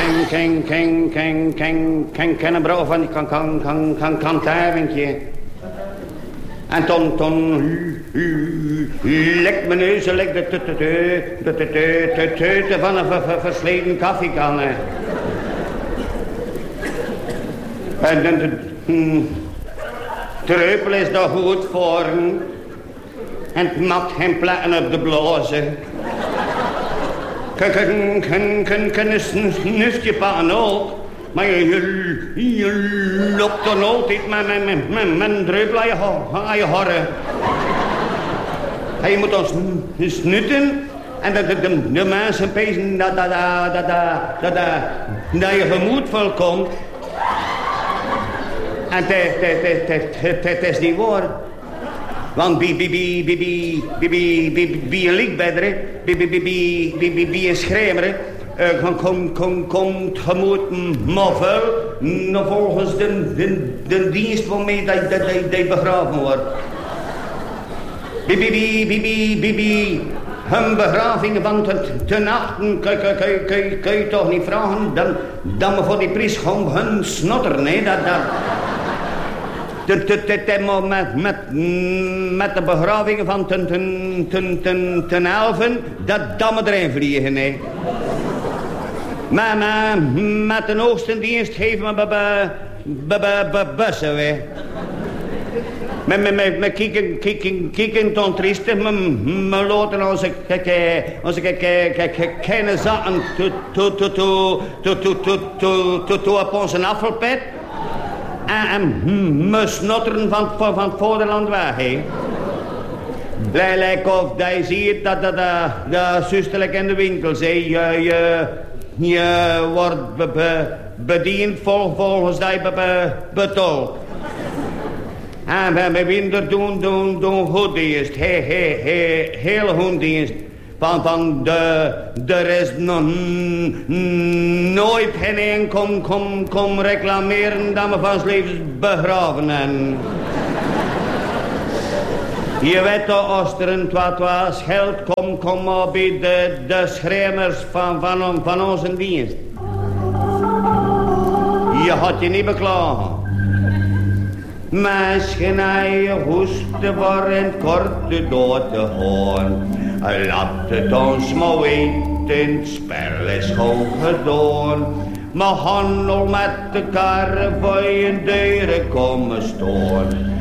ken een brouw van kan tuiventje. En ton lekt mijn neus, lekt de teuten van een versleten koffiekan. En de reupel is daar goed voor. En het mat geen plekken op de blazen. Kan een snufje pakken ook. Maar je loopt dan altijd met een druppel aan je horren. En je moet ons snutten. En de mensen pezen dat je gemoed volkomt. En het is niet waar. Want bij een lichtbedder, bij een schremer, komt gemoed moffel, volgens de dienst waarmee dat begraven wordt. Bij hun begraving van te nachten kun je toch niet vragen dan we voor die priest gewoon hun snotter, nee, met de begravingen van ten elfen, dat we erin vliegen, nee. Maar met de oostendienst geven we bussen, wij. Me kieken ton trieste, me laten onze kleine zakken toe op onze afvalpet. En me snotteren van het vaderland weg, hè. Lijkt of dat je ziet dat zusterlijk in de winkel zei, je wordt bediend volgens dat je betaalt. En we willen doen goed dienst, heel goed dienst. Van er is nog nooit geen kom reclameren dat we van levens begraven hebben. Je weet dat als er een twaalf geld kom maar bij de schermers van onze dienst. Je had je niet beklagen. Misschien je hoesten voor een korte dood te gaan. Laat het ons maar weten, het spel is goed gedaan. Maar handel met de karren voor je deuren komen staan.